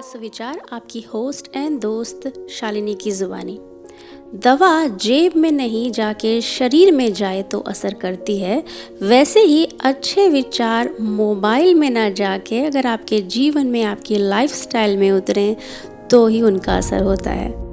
खास विचार आपकी होस्ट एंड दोस्त शालिनी की ज़ुबानी। दवा जेब में नहीं जाके शरीर में जाए तो असर करती है, वैसे ही अच्छे विचार मोबाइल में ना जाके अगर आपके जीवन में, आपकी लाइफस्टाइल में उतरें तो ही उनका असर होता है।